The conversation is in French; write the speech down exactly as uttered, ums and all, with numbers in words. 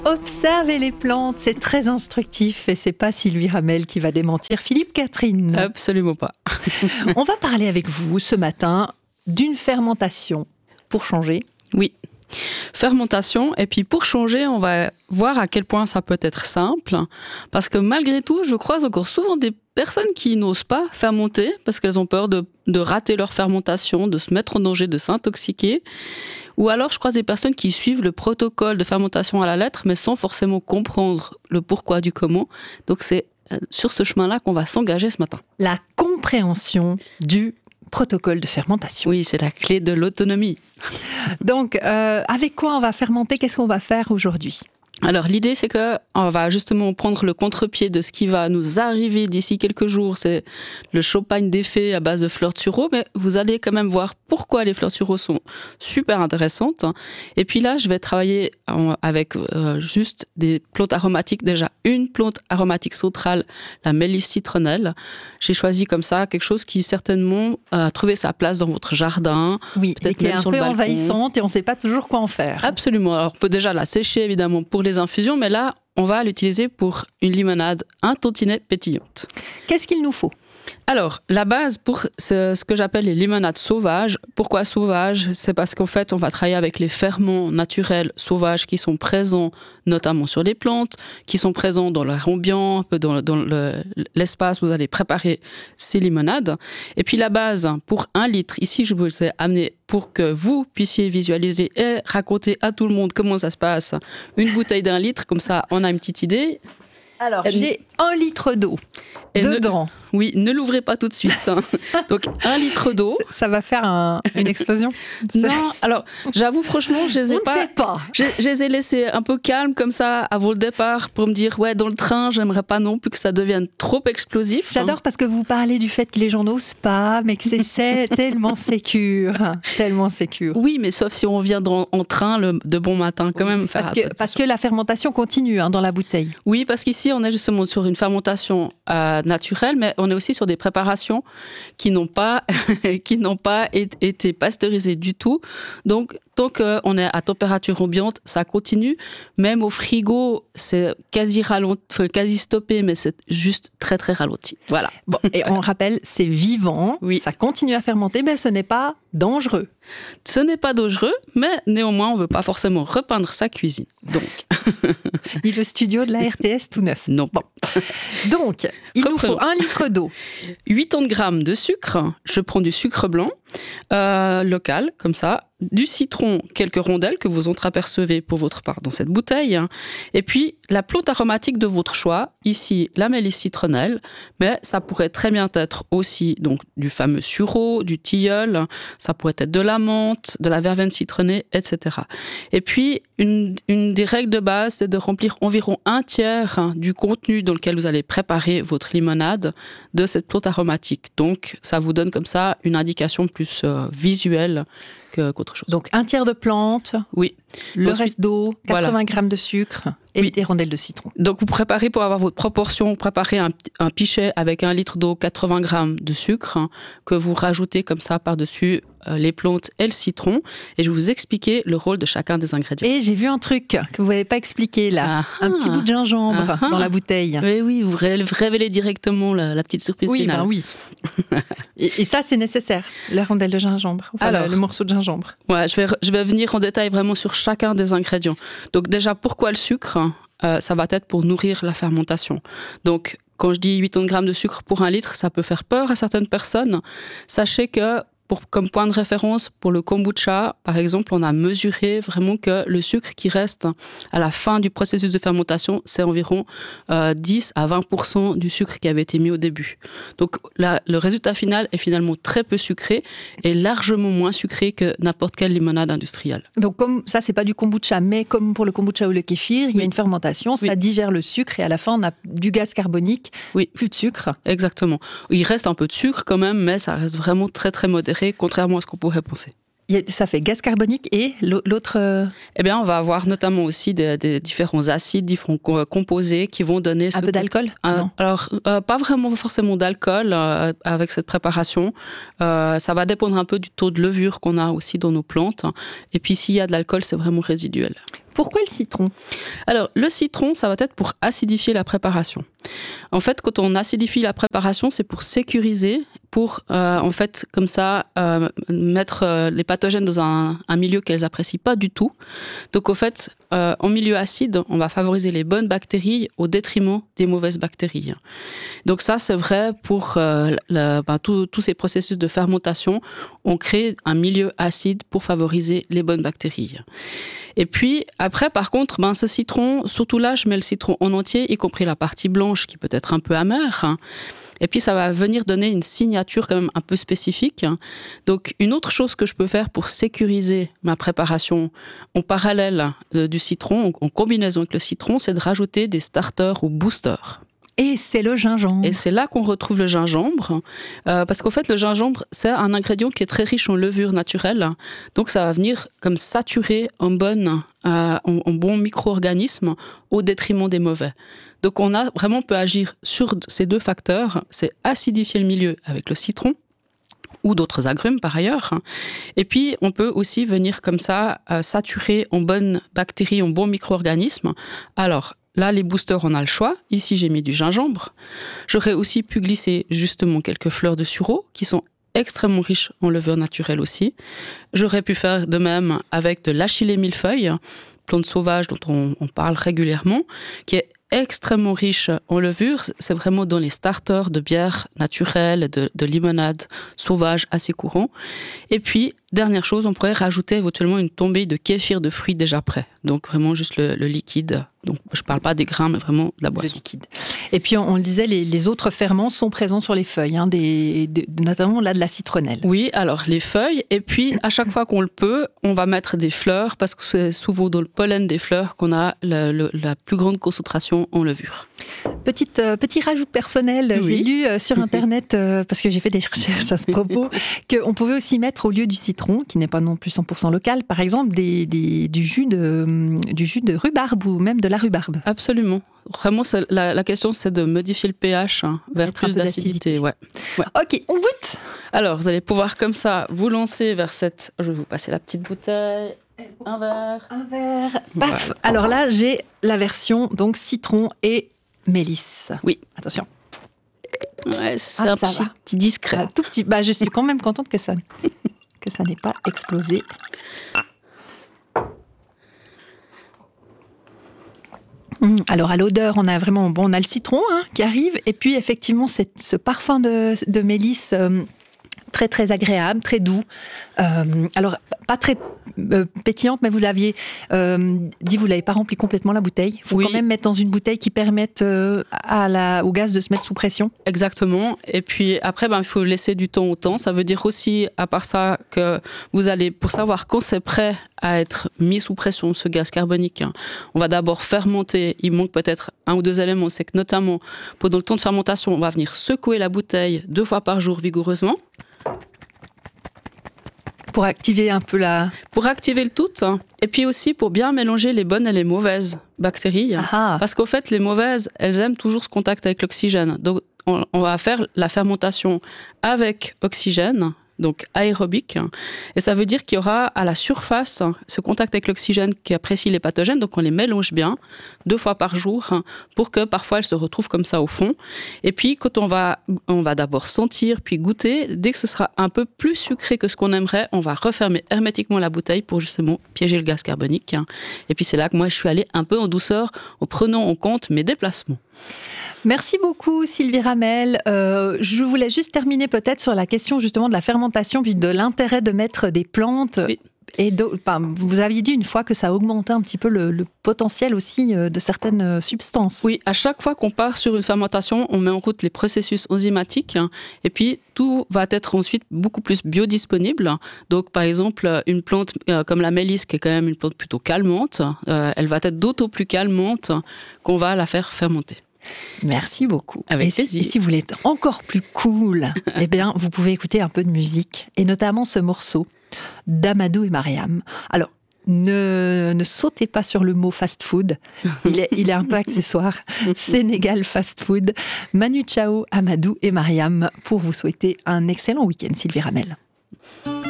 Observez les plantes, c'est très instructif et c'est pas Sylvie Ramel qui va démentir Philippe Catherine. Absolument pas. On va parler avec vous ce matin d'une fermentation pour changer. Oui, fermentation. Et puis pour changer, on va voir à quel point ça peut être simple. Parce que malgré tout, je croise encore souvent des personnes qui n'osent pas fermenter parce qu'elles ont peur de, de rater leur fermentation, de se mettre en danger, de s'intoxiquer. Ou alors, je croise des personnes qui suivent le protocole de fermentation à la lettre, mais sans forcément comprendre le pourquoi du comment. Donc, c'est sur ce chemin-là qu'on va s'engager ce matin. La compréhension du protocole de fermentation. Oui, c'est la clé de l'autonomie. Donc, euh, avec quoi on va fermenter? Qu'est-ce qu'on va faire aujourd'hui? Alors l'idée c'est que on va justement prendre le contre-pied de ce qui va nous arriver d'ici quelques jours, c'est le champagne des fées à base de fleurs de sureau, mais vous allez quand même voir pourquoi les fleurs de sureau sont super intéressantes. Et puis là je vais travailler avec euh, juste des plantes aromatiques, déjà une plante aromatique centrale, la mélisse citronnelle. J'ai choisi comme ça quelque chose qui certainement a trouvé sa place dans votre jardin, oui, peut-être et qui est un peu envahissante et on ne sait pas toujours quoi en faire. Absolument, alors on peut déjà la sécher évidemment pour les infusions, mais là, on va l'utiliser pour une limonade, un tantinet pétillante. Qu'est-ce qu'il nous faut ? Alors, la base pour ce, ce que j'appelle les limonades sauvages. Pourquoi sauvages ? C'est parce qu'en fait, on va travailler avec les ferments naturels sauvages qui sont présents notamment sur les plantes, qui sont présents dans l'air ambiant, un peu dans, dans le, l'espace où vous allez préparer ces limonades. Et puis la base pour un litre, ici je vous ai amené pour que vous puissiez visualiser et raconter à tout le monde comment ça se passe. Une bouteille d'un litre, comme ça on a une petite idée. Alors, j'ai un litre d'eau et dedans. Ne, oui, ne l'ouvrez pas tout de suite. Hein. Donc, un litre d'eau. Ça va faire un, une explosion? Non, alors, j'avoue, franchement, je les ai On pas... ne sait pas. Je, je les ai laissés un peu calmes, comme ça, avant le départ, pour me dire, ouais, dans le train, j'aimerais pas non plus que ça devienne trop explosif. J'adore hein. Parce que vous parlez du fait que les gens n'osent pas, mais que c'est, c'est tellement sécure. Tellement sécure. Oui, mais sauf si on vient dans, en train le, de bon matin, quand oui, même. Faire parce, que, parce que la fermentation continue hein, dans la bouteille. Oui, parce qu'ici, on est justement sur une fermentation euh, naturelle, mais on est aussi sur des préparations qui n'ont pas, qui n'ont pas été pasteurisées du tout. Donc, tant qu'on est à température ambiante, ça continue. Même au frigo, c'est quasi ralenti, quasi stoppé, mais c'est juste très, très ralenti. Voilà. Bon, et on rappelle, c'est vivant, oui. Ça continue à fermenter, mais ce n'est pas dangereux. Ce n'est pas dangereux, mais néanmoins, on ne veut pas forcément repeindre sa cuisine. Donc. Ni le studio de la R T S tout neuf. Non. Bon. Donc, il Reprenons. nous faut un litre d'eau. huit cents grammes de sucre. Je prends du sucre blanc, euh, local, comme ça. Du citron, quelques rondelles que vous entreapercevez pour votre part dans cette bouteille. Et puis, la plante aromatique de votre choix. Ici, la mélisse citronnelle. Mais ça pourrait très bien être aussi donc, du fameux sureau, du tilleul. Ça pourrait être de la menthe, de la verveine citronnée, et cetera. Et puis, une, une des règles de base, c'est de remplir environ un tiers du contenu dans lequel vous allez préparer votre limonade de cette plante aromatique. Donc, ça vous donne comme ça une indication plus euh, visuelle que, qu'autre chose. Donc, un tiers de plante, oui. le Ensuite, reste d'eau, quatre-vingts voilà. grammes de sucre et oui. des rondelles de citron. Donc, vous préparez pour avoir votre proportion, vous préparez un, un pichet avec un litre d'eau, quatre-vingts grammes de sucre hein, que vous rajoutez comme ça par-dessus euh, les plantes et le citron. Et je vais vous expliquer le rôle de chacun des ingrédients. Et j'ai vu un truc que vous n'avez pas expliqué là, ah, un petit bout de gingembre ah, dans la bouteille. Oui, oui, vous révélez directement la, la petite surprise oui, finale. Ben oui, et, et ça, c'est nécessaire, la rondelle de gingembre, enfin, Alors, le, le morceau de gingembre. Ouais, je vais, je vais venir en détail vraiment sur chacun des ingrédients. Donc déjà, pourquoi le sucre ? euh, Ça va être pour nourrir la fermentation. Donc, quand je dis huit cents grammes de sucre pour un litre, ça peut faire peur à certaines personnes. Sachez que Pour, comme point de référence, pour le kombucha, par exemple, on a mesuré vraiment que le sucre qui reste à la fin du processus de fermentation, c'est environ euh, dix à vingt pour cent du sucre qui avait été mis au début. Donc, la, le résultat final est finalement très peu sucré et largement moins sucré que n'importe quelle limonade industrielle. Donc, comme ça, c'est pas du kombucha, mais comme pour le kombucha ou le kéfir, il y a une fermentation, ça oui. digère le sucre et à la fin, on a du gaz carbonique, oui. plus de sucre. Exactement. Il reste un peu de sucre quand même, mais ça reste vraiment très, très modéré. Contrairement à ce qu'on pourrait penser. Ça fait gaz carbonique et l'autre... Eh bien, on va avoir notamment aussi des, des différents acides, différents composés qui vont donner... Un ce peu d'alcool un, non. Alors, euh, pas vraiment forcément d'alcool euh, avec cette préparation. Euh, ça va dépendre un peu du taux de levure qu'on a aussi dans nos plantes. Et puis, s'il y a de l'alcool, c'est vraiment résiduel. Pourquoi le citron ? Alors, le citron, ça va être pour acidifier la préparation. En fait, quand on acidifie la préparation, c'est pour sécuriser, pour, euh, en fait, comme ça, euh, mettre euh, les pathogènes dans un, un milieu qu'elles n'apprécient pas du tout. Donc, en fait, euh, en milieu acide, on va favoriser les bonnes bactéries au détriment des mauvaises bactéries. Donc ça, c'est vrai pour euh, la, ben, tous ces processus de fermentation. On crée un milieu acide pour favoriser les bonnes bactéries. Et puis, après, par contre, ben, ce citron, surtout là, je mets le citron en entier, y compris la partie blanche qui peut être un peu amère. Et puis, ça va venir donner une signature quand même un peu spécifique. Donc, une autre chose que je peux faire pour sécuriser ma préparation en parallèle euh, du citron, en combinaison avec le citron, c'est de rajouter des starters ou boosters. Et c'est le gingembre. Et c'est là qu'on retrouve le gingembre, euh, parce qu'en fait, le gingembre, c'est un ingrédient qui est très riche en levure naturelle. Donc, ça va venir comme saturer en, bonne, euh, en, en bons micro-organismes au détriment des mauvais. Donc, on a vraiment peut agir sur ces deux facteurs. C'est acidifier le milieu avec le citron, ou d'autres agrumes par ailleurs. Et puis, on peut aussi venir comme ça euh, saturer en bonnes bactéries, en bons micro-organismes. Alors, là, les boosters, on a le choix. Ici, j'ai mis du gingembre. J'aurais aussi pu glisser justement quelques fleurs de sureau qui sont extrêmement riches en levure naturelle aussi. J'aurais pu faire de même avec de l'achillée millefeuille, plante sauvage dont on, on parle régulièrement, qui est extrêmement riche en levure. C'est vraiment dans les starters de bière naturelle, de, de limonade sauvage assez courant. Et puis, dernière chose, on pourrait rajouter éventuellement une tombée de kéfir de fruits déjà prêt. Donc vraiment juste le, le liquide. Donc je ne parle pas des grains, mais vraiment de la boisson. Le liquide. Et puis on, on le disait, les, les autres ferments sont présents sur les feuilles, hein, des, de, notamment là de la citronnelle. Oui, alors les feuilles. Et puis à chaque fois qu'on le peut, on va mettre des fleurs parce que c'est souvent dans le pollen des fleurs qu'on a la, le, la plus grande concentration en levure. Petite, euh, petit rajout personnel, oui. J'ai lu euh, sur Internet, euh, parce que j'ai fait des recherches à ce propos, qu'on pouvait aussi mettre au lieu du citron, qui n'est pas non plus cent pour cent local, par exemple des, des, du, jus de, du jus de rhubarbe ou même de la rhubarbe. Absolument. Vraiment, la, la question, c'est de modifier le pH hein, vers Être plus d'acidité. Ouais. Ouais. Ok, on goûte. Alors, vous allez pouvoir comme ça vous lancer vers cette... Je vais vous passer la petite bouteille. Un verre. Un verre. Paf. Voilà. Alors là, j'ai la version donc citron et mélisse. Oui. Attention. Ouais, c'est ah, un petit, petit discret. Un tout petit. Bah, je suis quand même contente que ça, que ça n'ait pas explosé. Mmh. Alors à l'odeur, on a vraiment bon, on a le citron hein, qui arrive, et puis effectivement, c'est ce parfum de, de mélisse. Euh, très très agréable, très doux. Euh, alors, pas très euh, pétillante, mais vous l'aviez euh, dit, vous l'avez pas rempli complètement la bouteille. Il faut oui. quand même mettre dans une bouteille qui permette euh, à la, au gaz de se mettre sous pression. Exactement. Et puis après, ben, il faut laisser du temps au temps. Ça veut dire aussi, à part ça, que vous allez, pour savoir quand c'est prêt à être mis sous pression, ce gaz carbonique, hein, on va d'abord fermenter. Il manque peut-être un ou deux éléments. C'est que notamment, pendant le temps de fermentation, on va venir secouer la bouteille deux fois par jour vigoureusement. Pour activer un peu la... Pour activer le tout, hein. Et puis aussi pour bien mélanger les bonnes et les mauvaises bactéries. Aha. Parce qu'au fait, les mauvaises, elles aiment toujours ce contact avec l'oxygène. Donc, on, on va faire la fermentation avec oxygène, donc aérobique. Et ça veut dire qu'il y aura à la surface ce contact avec l'oxygène qui apprécie les pathogènes. Donc, on les mélange bien deux fois par jour pour que parfois elles se retrouvent comme ça au fond. Et puis, quand on va, on va d'abord sentir, puis goûter, dès que ce sera un peu plus sucré que ce qu'on aimerait, on va refermer hermétiquement la bouteille pour justement piéger le gaz carbonique. Et puis, c'est là que moi, je suis allée un peu en douceur en prenant en compte mes déplacements. Merci beaucoup Sylvie Ramel. Euh, je voulais juste terminer peut-être sur la question justement de la fermentation puis de l'intérêt de mettre des plantes. Oui. Et de, enfin, vous aviez dit une fois que ça augmentait un petit peu le, le potentiel aussi de certaines substances. Oui, à chaque fois qu'on part sur une fermentation, on met en route les processus enzymatiques et puis tout va être ensuite beaucoup plus biodisponible. Donc par exemple, une plante euh, comme la mélisse, qui est quand même une plante plutôt calmante, euh, elle va être d'autant plus calmante qu'on va la faire fermenter. Merci beaucoup. Avec et, plaisir. Si, et si vous voulez être encore plus cool, eh bien, vous pouvez écouter un peu de musique, et notamment ce morceau d'Amadou et Mariam. Alors, ne, ne sautez pas sur le mot fast-food, il est, il est un peu accessoire. Sénégal fast-food. Manu Chao, Amadou et Mariam, pour vous souhaiter un excellent week-end, Sylvie Ramel.